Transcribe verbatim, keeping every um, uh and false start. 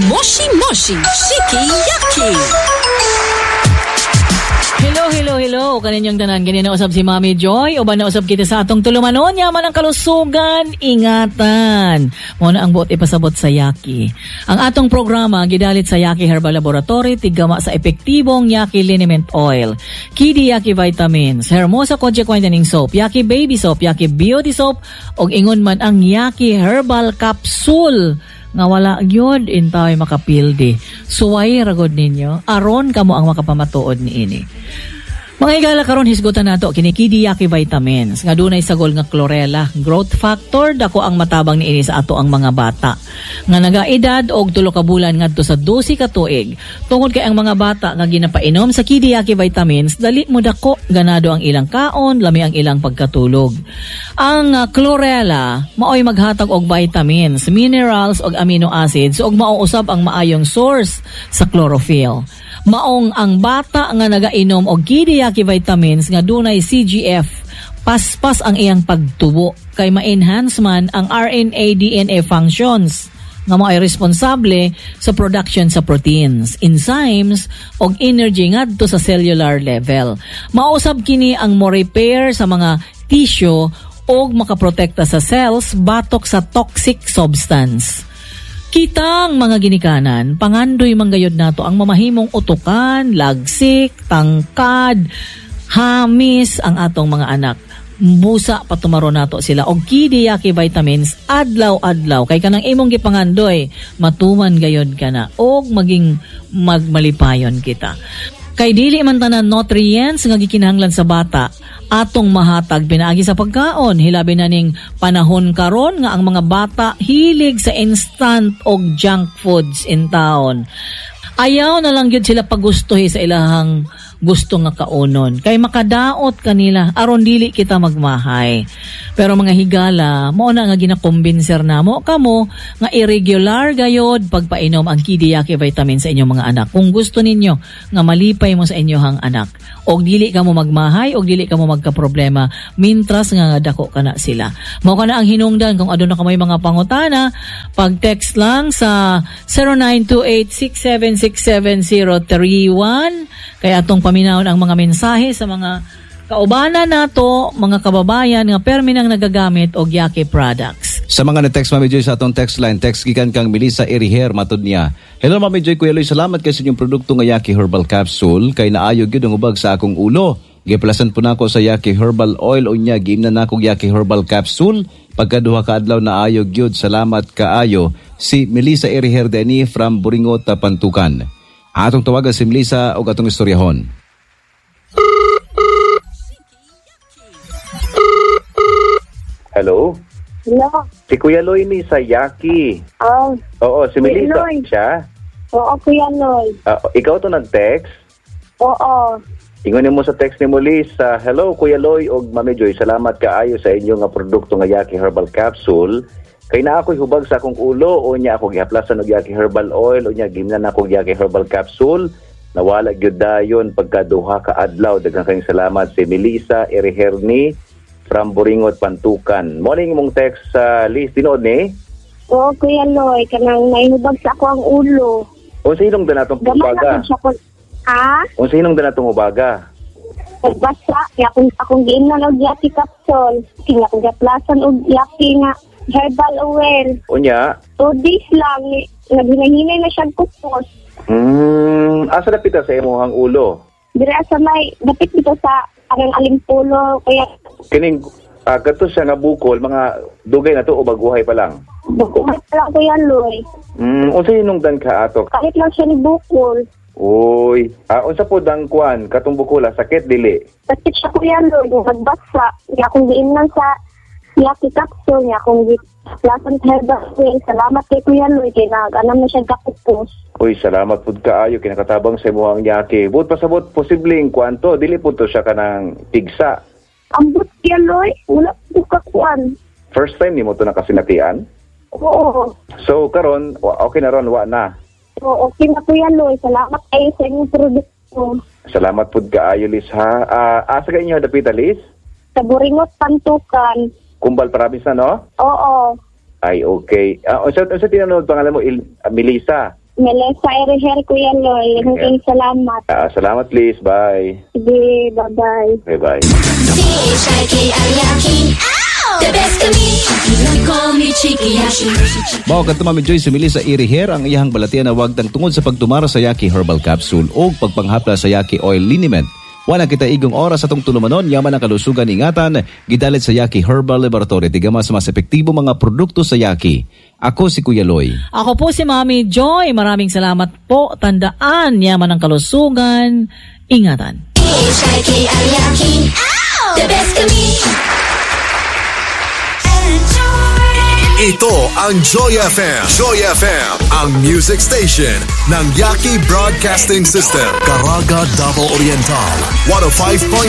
Moshi Moshi Shiki Yaki. Hello, hello, hello. Kaninyong tanan, ganyan na usab si Mami Joy. O ba na usab kita sa atong tulumanon, yaman ang kalusugan, ingatan. Muna ang buot ipasabot sa Yaki. Ang atong programa, gidalit sa Yaki Herbal Laboratory, tigama sa epektibong Yaki Liniment Oil, Kidi Yaki Vitamins, Hermosa Kojic Whitening Soap, Yaki Baby Soap, Yaki Beauty Soap, og ingon man ang Yaki Herbal Capsule. Nga wala gyud intaway makapildi. Suway ragod ninyo, aron kamo ang makapamatuod niini. Mga higala karon hisgutan nato kini Kidi Yaki Vitamins nga dunay sagol nga chlorella, growth factor dako ang matabang niini sa ato ang mga bata nga nagaedad og tulo ka bulan ngadto sa dose ka tuig. Tungod kay ang mga bata nga ginapainom sa Kidi Yaki Vitamins dali mo dako ganado ang ilang kaon, lami ang ilang pagkatulog. Ang uh, chlorella maoy maghatag og vitamins, minerals og amino acids ug mauusab ang maayong source sa chlorophyll. Maong ang bata nga nagainom og Kidi Yaki Vitamins nga dunay C G F, paspas ang iyang pagtubo kay ma-enhance man ang R N A D N A functions nga mao'y responsable sa production sa proteins, enzymes og energy ngadto sa cellular level. Mausab kini ang mo-repair sa mga tissue og makaprotekta sa cells batok sa toxic substance. Kitang mga ginikanan, pangandoy manggayod nato ang mamahimong utukan, lagsik, tangkad, hamis ang atong mga anak. Busa patumaro nato sila og Kidi Yaki Vitamins adlaw-adlaw kay kanang imong gipangandoy matuman gayod kana og maging magmalipayon kita. Kay dili man tanan nutrients nga gikinahanglan sa bata atong mahatag pinaagi sa pagkaon, hilabi na ning panahon karon nga ang mga bata hilig sa instant og junk foods in town. Ayaw na lang gyud sila pagustuhi sa ilahang gusto nga kaunon kay makadaot kanila aron dili kita magmahay. Pero mga higala, mao na nga ginakumbinser namo kamo nga irregular gayod pagpainom ang Kidi Yaki Vitamin sa inyong mga anak. Kung gusto ninyo nga malipay mo sa inyong anak og dili kamo magmahay og dili kamo magkaproblema mintras nga dako kana sila. Mao kana ang hinungdan kung aduna ka may mga pangutana, pag-text lang sa zero nine two eight six seven six seven zero three one kaya atong paminawon ang mga mensahe sa mga kaubanan nato, mga kababayan nga permi nang nagagamit og Yaki products. Sa mga na-text Mami Joy sa atong text line, text gikan kang Melissa Eriher matud niya. Hello Mami Joy, Kuya Loy, salamat kay sa inyong produkto nga Yaki Herbal Capsule kay naayog gyud ang ubag sa akong ulo. Giplasan po nako sa Yaki Herbal Oil unya giimna nako Yaki Herbal Capsule pagkaduha ka adlaw naayog gyud. Salamat kaayo. Si Melissa Eriher Deni from Buringot, Pantukan. Atong tawagan si Melissa og atong istoryahon. Hello? Hello? Si Kuya Loy ni sa Yaki. Oh. Oo, si Melissa Loy. siya. Oo, Kuya Loy. Uh, ikaw to nag-text? Oo. Ingonin mo sa text ni Melissa, hello Kuya Loy og Mami Joy, salamat kaayo sa inyo nga produkto nga Yaki Herbal Capsule. Kay na ako'y hubag sa akong ulo, o niya ako gihaplasan og Yaki Herbal Oil, o niya gimnan ako Yaki Herbal Capsule. Nawala gyud dayon pagkaduha ka adlaw. Daghang kayong salamat si Melissa Eriherni from Buringot, Pantukan. Morning mong text sa uh, list tinood ni? Oo, Kuya Loy, kanang naihubag sa ako ang ulo. O sa inong danatong ubaga? Ha? O sa inong danatong ubaga? Nagbasa, kaya akong, akong giin na ng Yaki Capsule. Kaya akong gaplasan og Yaki nga Herbal Oil. O niya? Two days lang, naghinahinay na siyang kupos. Hmm, asa na pita sa imuhang ulo? Dira sa may, dapit dito sa anong alimpulo, kaya Kining uh, gato siya nga bukol, mga dugay na to o baguhay pa lang? bukuhat pa lang, Kuya Loy. Hmm, unsa hinungdan ka ato? Kalit lang siya ni bukol. Uy, ah, unsa po dang kuan, katong bukula, sakit dili? Sakit siya, Kuya Loy, nagbasa. Kaya akong giin lang sa Yaki Capsule niya, kung giplasan sa Herbal Oil. Salamat kay Kuya Loy, kaya nag-anam na siya kakupos. Uy, salamat pud kaayo kinakatabang sa imuhang Yaki. Bud pasabot posibleng kwanto, dili pud to siya kanang tigsa. Ambot, Kuya Loy, wala po kakuan. First time nimo to nakasinatian? Oo. So karon, wa- okay na ron, wa na. Oo, okay na, Kuya Loy. Salamat kayo sa inyong produkto. Salamat pud kaayo Liz ha. Ah, asa ka inyo dapita Liz? Sa Buringot, Pantukan. Kumbal province na no? Oo. Ay okay. Ah, unsa unsa tinanong pangalan mo Il, ah, Melissa? Melissa Eriher, Kuya Loy. Maraming salamat. Ah, salamat, Liz. Bye. Sige, bye-bye. Bye-bye. C H I K I Yaki. The best kami. You call me Chiki Yaki. Mao kadto Mami Joy sumili sa Iriher ang iyang balatian na wagtang tungod sa pagtumara sa Yaki Herbal Capsule o pagpanghapla sa Yaki Oil Liniment. Wala kita igong oras atong tulumanon yaman ang kalusugan ingatan gidalit sa Yaki Herbal Laboratory tigama sa mas epektibo mga produkto sa Yaki. Ako si Kuya Loy. Ako po si Mami Joy. Maraming salamat po. Tandaan, yaman ang kalusugan. Ingatan. C H I K I Yaki. The best kami. Ito ang Joy F M. Joy F M, ang music station ng Yaki Broadcasting System. Caraga, Davao Oriental. one oh five point